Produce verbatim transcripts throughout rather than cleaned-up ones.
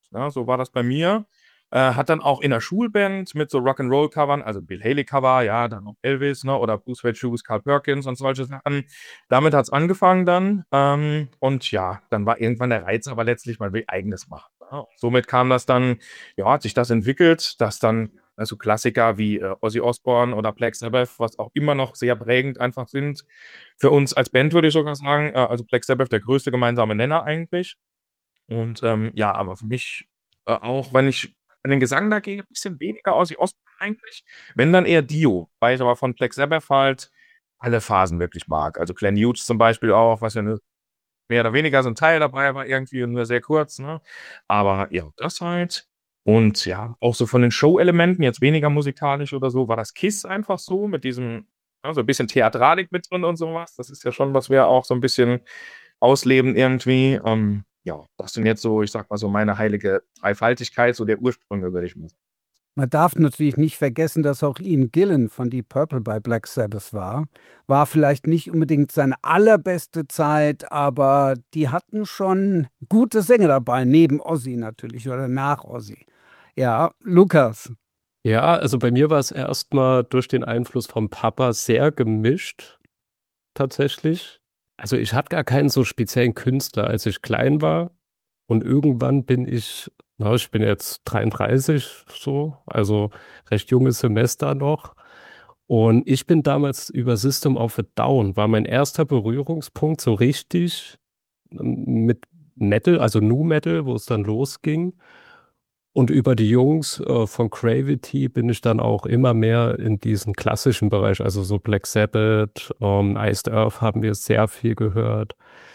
ne? So war das bei mir. Äh, hat dann auch in der Schulband mit so Rock'n'Roll-Covern, also Bill Haley-Cover, ja, dann noch Elvis, ne, oder Blue Suede Shoes, Carl Perkins und solche Sachen. Damit hat's angefangen dann. Ähm, und ja, dann war irgendwann der Reiz aber letztlich, man will Eigenes machen, ne? Somit kam das dann ja, hat sich das entwickelt, dass dann also Klassiker wie, äh, Ozzy Osbourne oder Black Sabbath, was auch immer noch sehr prägend einfach sind für uns als Band, würde ich sogar sagen. Äh, also Black Sabbath der größte gemeinsame Nenner eigentlich. Und, ähm, ja, aber für mich, äh, auch wenn ich an den Gesang da gehe, bisschen weniger Ozzy Osbourne eigentlich, wenn dann eher Dio, weil ich aber von Black Sabbath halt alle Phasen wirklich mag. Also Glenn Hughes zum Beispiel auch, was ja 'ne mehr oder weniger so 'n Teil dabei war irgendwie und nur sehr kurz, ne? Aber ja, das halt. Und ja, auch so von den Showelementen, jetzt weniger musikalisch oder so, war das Kiss einfach so mit diesem ja, so 'n bisschen Theatralik mit drin und so was. Das ist ja schon, was wir auch so 'n bisschen ausleben irgendwie. Ähm, ja, das sind jetzt so, ich sage mal so, meine heilige Dreifaltigkeit, so der Ursprünge, würde ich mal sagen. Man darf natürlich nicht vergessen, dass auch Ian Gillan von Deep Purple bei Black Sabbath war. War vielleicht nicht unbedingt seine allerbeste Zeit, aber die hatten schon gute Sänger dabei, neben Ozzy natürlich oder nach Ozzy. Ja, Lukas. Ja, also bei mir war's erst mal durch den Einfluss vom Papa sehr gemischt tatsächlich. Also, ich hatte gar keinen so speziellen Künstler, als ich klein war. Und irgendwann bin ich na, ich bin jetzt dreiunddreißig so, also recht junges Semester noch. Und ich bin damals über System of a Down war mein erster Berührungspunkt so richtig m mit Metal, also Nu Metal, wo es dann losging. Und über die Jungs, äh, von Gravity bin ich dann auch immer mehr in diesen klassischen Bereich, also so Black Sabbath, ähm, Iced Earth haben wir sehr viel gehört.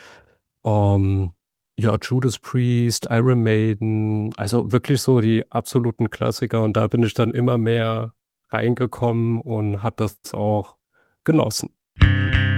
Ähm, ja, Judas Priest, Iron Maiden, also wirklich so die absoluten Klassiker. Und da bin ich dann immer mehr reingekommen und habe das auch genossen.